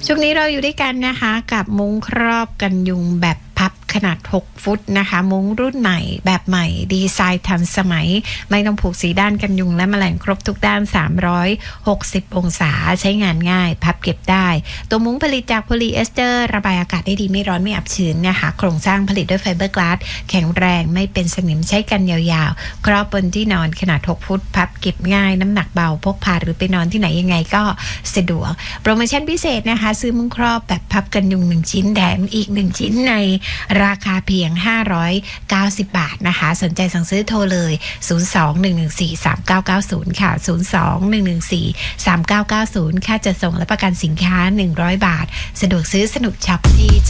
ช่วงนี้เราอยู่ด้วยกันนะคะกับมุ้งครอบกันยุงแบบพับขนาด6ฟุตนะคะมุ้งรุ่นใหม่แบบใหม่ดีไซน์ทันสมัยไม่ต้องผูกสีด้านกันยุงและแมลงครบทุกด้าน360องศาใช้งานง่ายพับเก็บได้ตัวมุ้งผลิตจากโพลีเอสเตอร์ระบายอากาศได้ดีไม่ร้อนไม่อับชื้นนะคะโครงสร้างผลิตด้วยไฟเบอร์กลาสแข็งแรงไม่เป็นสนิมใช้กันยาวๆครอบบนที่นอนขนาด6ฟุตพับเก็บง่ายน้ำหนักเบาพกพาหรือไปนอนที่ไหนยังไงก็สะดวกโปรโมชั่นพิเศษนะคะซื้อมุ้งครอบแบบพับกันยุง1ชิ้นแถมอีก1ชิ้นในราคาเพียง590 บาทนะคะสนใจสั่งซื้อโทรเลย02-114-3990ค่ะ02-114-3990ค่าจัดส่งและประกันสินค้า100 บาทสะดวกซื้อสนุกช็อปที่